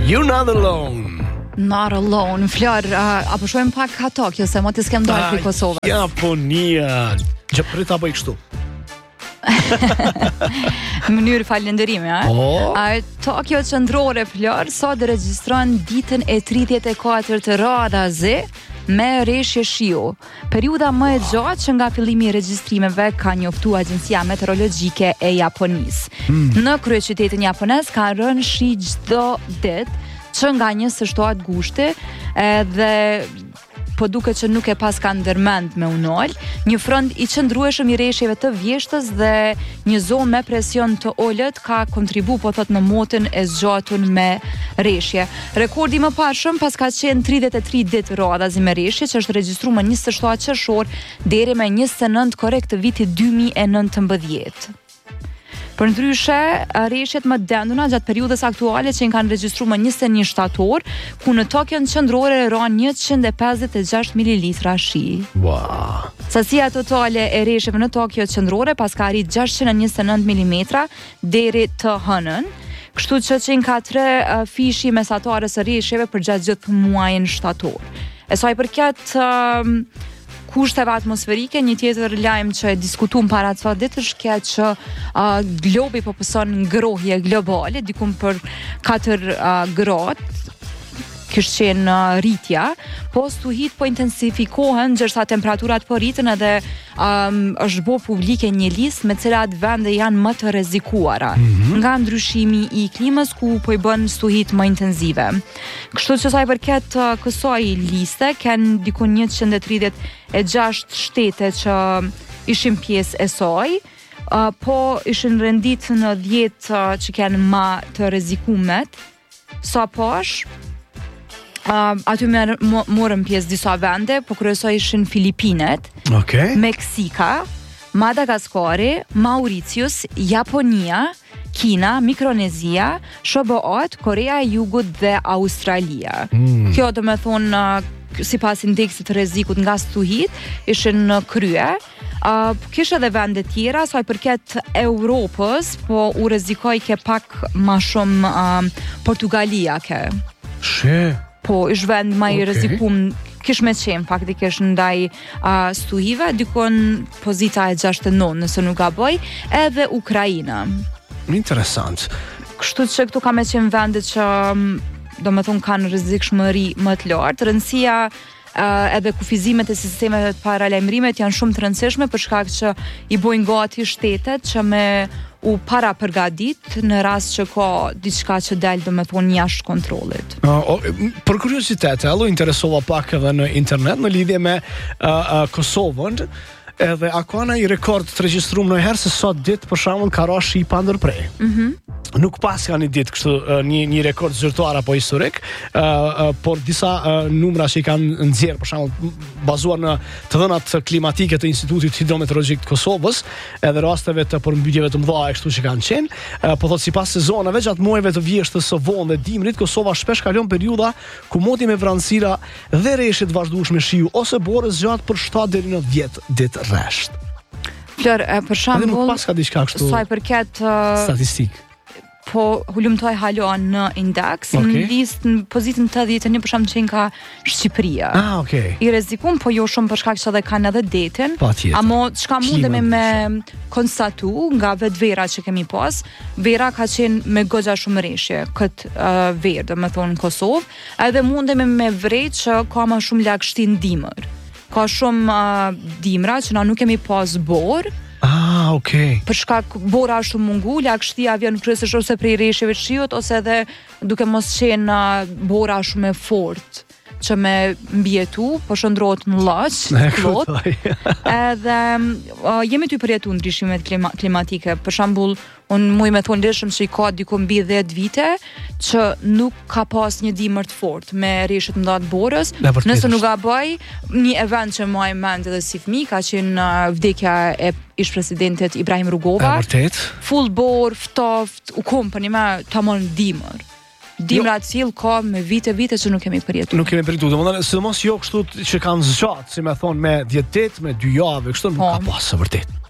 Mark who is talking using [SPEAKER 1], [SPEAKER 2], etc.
[SPEAKER 1] You're not alone.
[SPEAKER 2] Not alone. Flor, apo shojmë pak ka Tokyo, se mo të s'kem dalë për Kosovës.
[SPEAKER 1] Japonia. Gjëprit apo I kështu?
[SPEAKER 2] Në mënyrë falënderimi, Tokyo qendrore, Flor, sot regjistron ditën e 34 të radhazi me rreshje shiu. Periudha më e gjatë që nga fillimi I regjistrimeve ka njoftuar Agjencia Meteorologjike e Japonisë. Në kryeqytetin japonez ka rënë shi çdo ditë, që nga 27 gushti, edhe po duket që nuk e pas ka ndërmend me unol, një front I qëndrueshëm I rreshjeve të vjeshtës dhe një zonë me presion të ulët ka kontribu, po thot, në motën e zgjatun me rreshje. Rekordi më parshëm pas ka qenë 33 ditë radhazi me rreshje, që është regjistruar më 27 qershor deri me 29 korrekt të vitit 2019. Për ndryshe, rreshjet më denduna gjatë periudhës aktuale që kanë regjistruar më 21 shtator, ku në Tokion qendrore ranë 156 mililitra shi.
[SPEAKER 1] Wow.
[SPEAKER 2] Sasia totale e rreshjeve në Tokyo qendrore pas ka arrit 629 mm deri të hënën, kështu që ka 3 fishi mesatare së rreshjeve për gjatë gjithë muajin shtator. E sa I përket kushteve atmosferike, një tjetër lajm që e diskutuam para ca ditësh ka që globi po pëson ngrohje globale, diku për 4 gradë kishte qenë rritja, po stuhit po intensifikohen, ndërsa temperaturat po rriten edhe është bë publike një listë me cilat vende janë më të rrezikuara nga ndryshimi I klimës, ku po I bën stuhit më intensive. Kështu që sa I përket kësaj liste, kanë diku 136 shtete që ishin pjesë e saj, po ishin rendit në 10 që kanë më të rrezikumet, sa posh aty morën pjesë disa vende, po kryesoj ishin Filipinet, Meksika, Madagaskari, Mauritius, Japonia, Kina, Mikronezia, SBA, Korea e Jugut dhe Australia. Kjo do me thonë, sipas indeksit të rrezikut nga stuhit, ishin në krye. Kishte edhe vende tjera, sa I përket Europës, po u rrezikoi ke pak më shumë Portugalia ke. Po, ish vend ma I rrezikum, kish me qenë faktikisht ndaj stuhive, dikon pozita e 69, nëse nuk gaboj, edhe Ukraina.
[SPEAKER 1] Interesant.
[SPEAKER 2] Kështu që këtu ka me qenë vendet që do me thonë kanë rrezikshmëri më të lartë. Rëndësia edhe kufizimet e sistemeve të paralajmërimit janë shumë të rëndësishme për shkak që I bojnë gati shtetet që me u para përgadit në rast që ka diçka që del do me thonë jashtë kontrollit.
[SPEAKER 1] Për kuriozitet, allo interesova pak edhe në internet në lidhje me Kosovën, edhe a ka I rekord të regjistruar ndonjëherë se sa ditë për shembull ka rënë shi pa ndërprej. Nuk pas ka një ditë kështu një rekord zyrtar apo historik, por disa numra që I kanë nxjerr për shembull bazuar në të dhënat klimatike të Institutit Hidrometeorologjik të Kosovës, edhe rasteve të përmbytjeve të mëdha kështu që kanë qenë, po thotë sipas sezonave gjatë muajve të vjeshtës së vonë dhe dimrit, Kosova shpesh kalon periudha ku moti me vranësira dhe rreshje të vazhdueshme shiu ose borë zgjat për 7 deri në 10 ditë rresht.
[SPEAKER 2] Flor, për shembull,
[SPEAKER 1] nuk pas ka diçka kështu.
[SPEAKER 2] Sa I përket
[SPEAKER 1] statistik.
[SPEAKER 2] Po hulumtoj halon në indeks, në listë në pozitën 81 për shembull që ka Shqipëria. I rrezikum, po jo shumë për shkak që edhe kanë edhe detin. Amo çka mundemi me konstatu nga vetvera që kemi pas, vera ka qenë me goxha shumë rreshje këtë verë, do me thonë në Kosovë, edhe mundemi me vret që ka më shumë lagështi në dimër. Ka shumë dimra që na nuk kemi pas borë. Për shkak bora është mungu, lagështia vjen kryesisht ose prej rreshjeve të shiut ose edhe duke mos qenë bora shumë e fortë që me mbjetu, po shndrohet në llaç, plot. Edhe jemi ty përjetu ndryshimet klimatike. Për shembull, unë muj me thonë lëshëm që I ka diku mbi 10 vite që nuk ka pas një dimër të fortë me rreshje të mëdha të borës. Nëse nuk gaboj, një event që më mend edhe si fëmijë ka qenë vdekja e ish-presidentit Ibrahim Rugova. Full bor, ftoft, u kompani me tamam dimër. Dimra të tillë ka me vite që nuk kemi përjetuar. Nuk kemi përjetuar, domethënë sidomos jo kështu që kanë zgjat, si më thon me 10 ditë, me 2 javë, kështu nuk ka pas së vërtet.